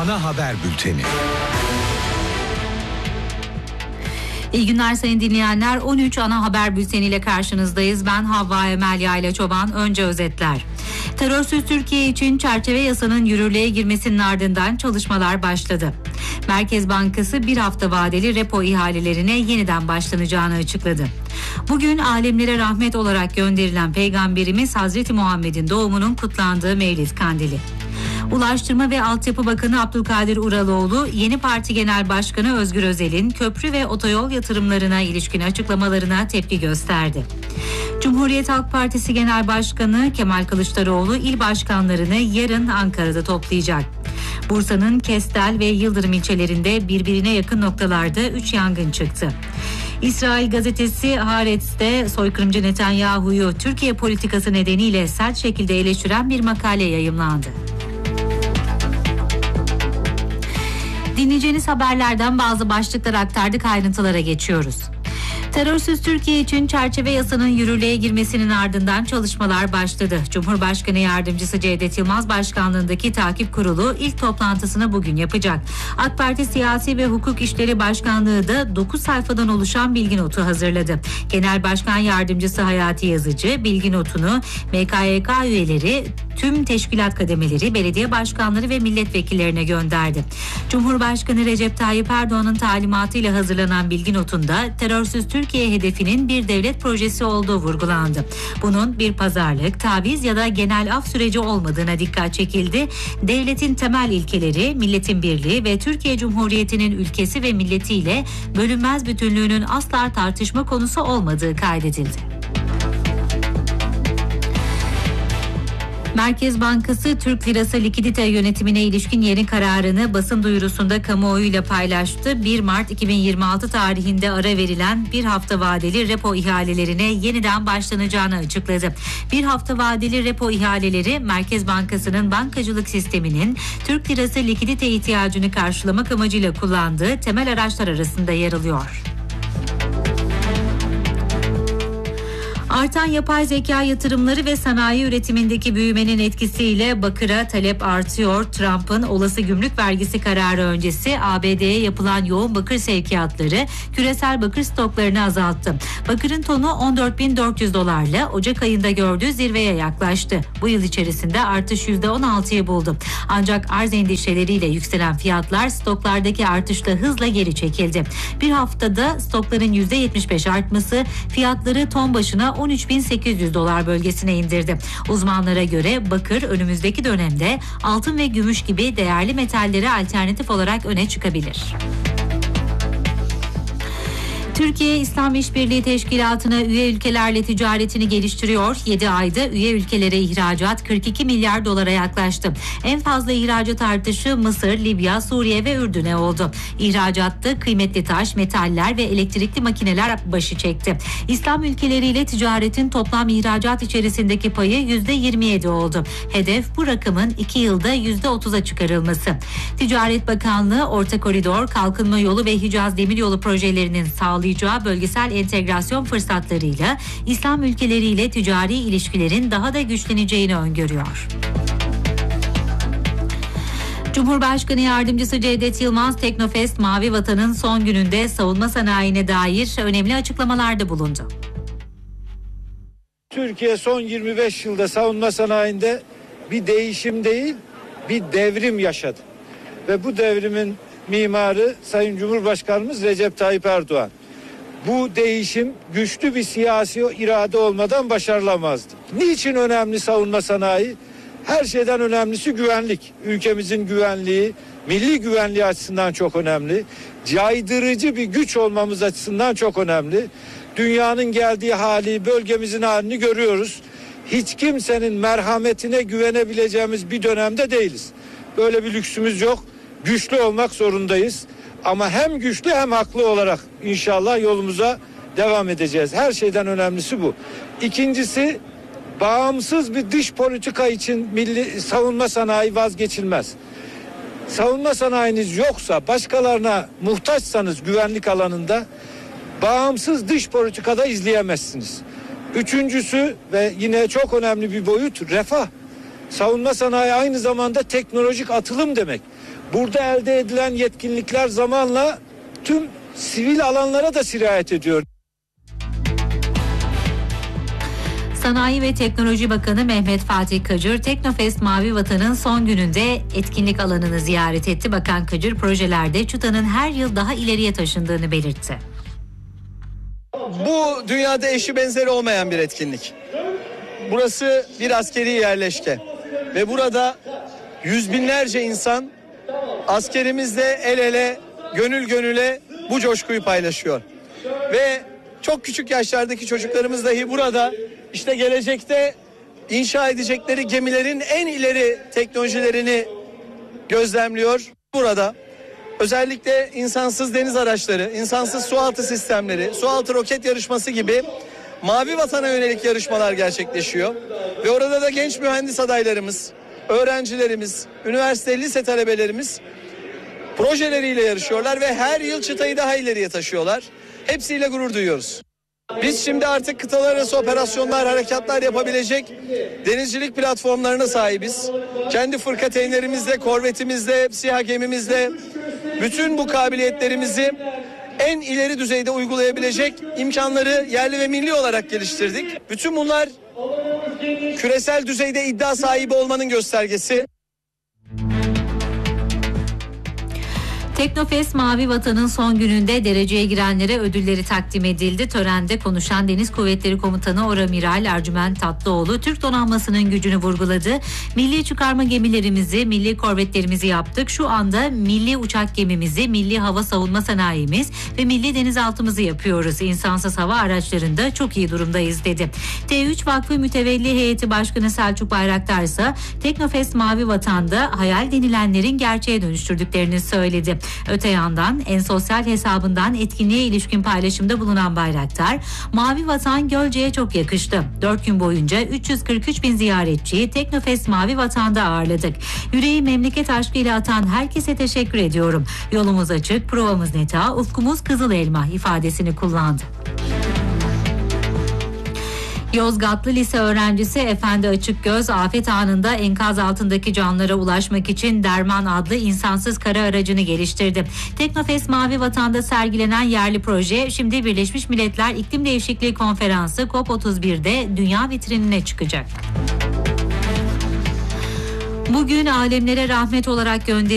ana haber bülteni. İyi günler sayın dinleyenler. 13 ana haber bülteniyle karşınızdayız. Ben Havva Emel Yayla Çoban. Önce özetler. Terörsüz Türkiye için çerçeve yasanın yürürlüğe girmesinin ardından çalışmalar başladı. Merkez Bankası bir hafta vadeli repo ihalelerine yeniden başlanacağını açıkladı. Bugün alemlere rahmet olarak gönderilen Peygamberimiz Hazreti Muhammed'in doğumunun kutlandığı Mevlid Kandili. Ulaştırma ve Altyapı Bakanı Abdülkadir Uraloğlu, yeni parti genel başkanı Özgür Özel'in köprü ve otoyol yatırımlarına ilişkin açıklamalarına tepki gösterdi. Cumhuriyet Halk Partisi Genel Başkanı Kemal Kılıçdaroğlu il başkanlarını yarın Ankara'da toplayacak. Bursa'nın Kestel ve Yıldırım ilçelerinde birbirine yakın noktalarda 3 yangın çıktı. İsrail gazetesi Haaretz'te soykırımcı Netanyahu'yu Türkiye politikası nedeniyle sert şekilde eleştiren bir makale yayımlandı. Dinleyeceğiniz haberlerden bazı başlıklar aktardık, ayrıntılara geçiyoruz. Terörsüz Türkiye için çerçeve yasanın yürürlüğe girmesinin ardından çalışmalar başladı. Cumhurbaşkanı Yardımcısı Cevdet Yılmaz başkanlığındaki takip kurulu ilk toplantısını bugün yapacak. AK Parti Siyasi ve Hukuk İşleri Başkanlığı da 9 sayfadan oluşan bilgi notu hazırladı. Genel Başkan Yardımcısı Hayati Yazıcı bilgi notunu MKYK üyeleri, tüm teşkilat kademeleri, belediye başkanları ve milletvekillerine gönderdi. Cumhurbaşkanı Recep Tayyip Erdoğan'ın talimatıyla hazırlanan bilgi notunda terörsüz Türkiye hedefinin bir devlet projesi olduğu vurgulandı. Bunun bir pazarlık, taviz ya da genel af süreci olmadığına dikkat çekildi. Devletin temel ilkeleri, milletin birliği ve Türkiye Cumhuriyeti'nin ülkesi ve milletiyle bölünmez bütünlüğünün asla tartışma konusu olmadığı kaydedildi. Merkez Bankası Türk Lirası likidite yönetimine ilişkin yeni kararını basın duyurusunda kamuoyuyla paylaştı. 1 Mart 2026 tarihinde ara verilen bir hafta vadeli repo ihalelerine yeniden başlanacağını açıkladı. Bir hafta vadeli repo ihaleleri Merkez Bankası'nın bankacılık sisteminin Türk Lirası likidite ihtiyacını karşılamak amacıyla kullandığı temel araçlar arasında yer alıyor. Artan yapay zeka yatırımları ve sanayi üretimindeki büyümenin etkisiyle bakıra talep artıyor. Trump'ın olası gümrük vergisi kararı öncesi ABD'ye yapılan yoğun bakır sevkiyatları küresel bakır stoklarını azalttı. Bakırın tonu $14.400 Ocak ayında gördüğü zirveye yaklaştı. Bu yıl içerisinde artış %16'yı buldu. Ancak arz endişeleriyle yükselen fiyatlar stoklardaki artışla hızla geri çekildi. Bir haftada stokların %75 artması fiyatları ton başına $13.800 bölgesine indirdi. Uzmanlara göre bakır önümüzdeki dönemde altın ve gümüş gibi değerli metallere alternatif olarak öne çıkabilir. Türkiye İslam İşbirliği Teşkilatı'na üye ülkelerle ticaretini geliştiriyor. 7 ayda üye ülkelere ihracat $42 milyar yaklaştı. En fazla ihracat artışı Mısır, Libya, Suriye ve Ürdün'e oldu. İhracatta kıymetli taş, metaller ve elektrikli makineler başı çekti. İslam ülkeleriyle ticaretin toplam ihracat içerisindeki payı %27 oldu. Hedef bu rakamın 2 yılda %30'a çıkarılması. Ticaret Bakanlığı, Orta Koridor, Kalkınma Yolu ve Hicaz Demiryolu projelerinin sağlayacağı bölgesel entegrasyon fırsatlarıyla İslam ülkeleriyle ticari ilişkilerin daha da güçleneceğini öngörüyor. Cumhurbaşkanı Yardımcısı Cevdet Yılmaz, Teknofest Mavi Vatan'ın son gününde savunma sanayine dair önemli açıklamalarda bulundu. Türkiye son 25 yılda savunma sanayinde bir değişim değil, bir devrim yaşadı. Ve bu devrimin mimarı Sayın Cumhurbaşkanımız Recep Tayyip Erdoğan. Bu değişim güçlü bir siyasi irade olmadan başarılamazdı. Niçin önemli savunma sanayi? Her şeyden önemlisi güvenlik. Ülkemizin güvenliği, milli güvenliği açısından çok önemli. Caydırıcı bir güç olmamız açısından çok önemli. Dünyanın geldiği hali, bölgemizin halini görüyoruz. Hiç kimsenin merhametine güvenebileceğimiz bir dönemde değiliz. Böyle bir lüksümüz yok. Güçlü olmak zorundayız. Ama hem güçlü hem haklı olarak inşallah yolumuza devam edeceğiz. Her şeyden önemlisi bu. İkincisi, bağımsız bir dış politika için milli savunma sanayi vazgeçilmez. Savunma sanayiniz yoksa, başkalarına muhtaçsanız güvenlik alanında bağımsız dış politikada izleyemezsiniz. Üçüncüsü ve yine çok önemli bir boyut, refah. Savunma sanayi aynı zamanda teknolojik atılım demek. Burada elde edilen yetkinlikler zamanla tüm sivil alanlara da sirayet ediyor. Sanayi ve Teknoloji Bakanı Mehmet Fatih Kacır, Teknofest Mavi Vatan'ın son gününde etkinlik alanını ziyaret etti. Bakan Kacır, projelerde çıtanın her yıl daha ileriye taşındığını belirtti. Bu dünyada eşi benzeri olmayan bir etkinlik. Burası bir askeri yerleşke ve burada yüz binlerce insan askerimizle el ele, gönül gönüle bu coşkuyu paylaşıyor. Ve çok küçük yaşlardaki çocuklarımız dahi burada işte gelecekte inşa edecekleri gemilerin en ileri teknolojilerini gözlemliyor. Burada özellikle insansız deniz araçları, insansız sualtı sistemleri, sualtı roket yarışması gibi Mavi Vatan'a yönelik yarışmalar gerçekleşiyor. Ve orada da genç mühendis adaylarımız, öğrencilerimiz, üniversite, lise talebelerimiz projeleriyle yarışıyorlar ve her yıl çıtayı daha ileriye taşıyorlar. Hepsiyle gurur duyuyoruz. Biz şimdi artık kıtalar arası operasyonlar, harekatlar yapabilecek denizcilik platformlarına sahibiz. Kendi fırkateynlerimizle, korvetimizle, SİHA gemimizle bütün bu kabiliyetlerimizi en ileri düzeyde uygulayabilecek imkanları yerli ve milli olarak geliştirdik. Bütün bunlar küresel düzeyde iddia sahibi olmanın göstergesi. Teknofest Mavi Vatan'ın son gününde dereceye girenlere ödülleri takdim edildi. Törende konuşan Deniz Kuvvetleri Komutanı Oramiral Ercüment Tatlıoğlu, Türk donanmasının gücünü vurguladı. Milli çıkarma gemilerimizi, milli korvetlerimizi yaptık. Şu anda milli uçak gemimizi, milli hava savunma sanayimiz ve milli denizaltımızı yapıyoruz. İnsansız hava araçlarında çok iyi durumdayız dedi. T3 Vakfı Mütevelli Heyeti Başkanı Selçuk Bayraktar ise Teknofest Mavi Vatan'da hayal denilenlerin gerçeğe dönüştürdüklerini söyledi. Öte yandan en sosyal hesabından etkinliğe ilişkin paylaşımda bulunan Bayraktar, Mavi Vatan Gölce'ye çok yakıştı. 4 gün boyunca 343 bin ziyaretçiyi Teknofest Mavi Vatan'da ağırladık. Yüreği memleket aşkıyla atan herkese teşekkür ediyorum. Yolumuz açık, provamız neta, ufkumuz kızıl elma ifadesini kullandı. Yozgatlı lise öğrencisi Efendi Açıkgöz, afet anında enkaz altındaki canlara ulaşmak için Derman adlı insansız kara aracını geliştirdi. Teknofest Mavi Vatan'da sergilenen yerli proje şimdi Birleşmiş Milletler İklim Değişikliği Konferansı COP31'de dünya vitrinine çıkacak. Bugün alemlere rahmet olarak